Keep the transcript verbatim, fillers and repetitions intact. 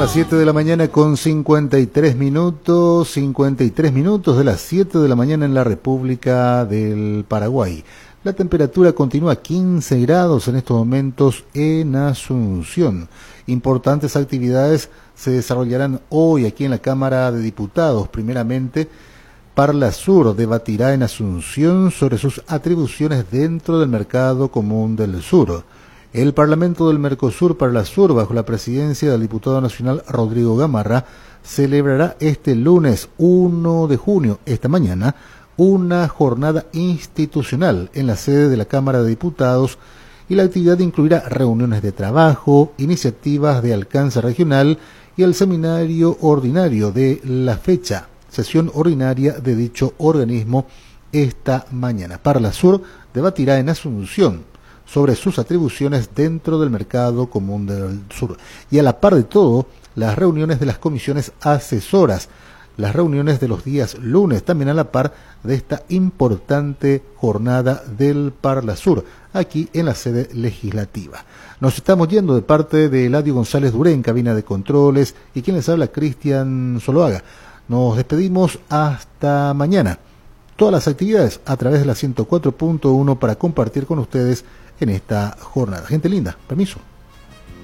las siete de la mañana con cincuenta y tres minutos, cincuenta y tres minutos de las siete de la mañana en la República del Paraguay. La temperatura continúa a quince grados en estos momentos en Asunción. Importantes actividades se desarrollarán hoy aquí en la Cámara de Diputados. Primeramente, Parla Sur debatirá en Asunción sobre sus atribuciones dentro del Mercado Común del Sur. El Parlamento del Mercosur Parla Sur, bajo la presidencia del diputado nacional Rodrigo Gamarra, celebrará este lunes uno de junio, esta mañana, una jornada institucional en la sede de la Cámara de Diputados, y la actividad incluirá reuniones de trabajo, iniciativas de alcance regional y el seminario ordinario de la fecha, sesión ordinaria de dicho organismo esta mañana. Parla Sur debatirá en Asunción sobre sus atribuciones dentro del Mercado Común del Sur. Y a la par de todo, las reuniones de las comisiones asesoras, las reuniones de los días lunes, también a la par de esta importante jornada del Parla Sur, aquí en la sede legislativa. Nos estamos yendo de parte de Eladio González Duré en cabina de controles, y quien les habla, Cristian Zuluaga. Nos despedimos hasta mañana. Todas las actividades a través de la ciento cuatro punto uno para compartir con ustedes en esta jornada. Gente linda, permiso.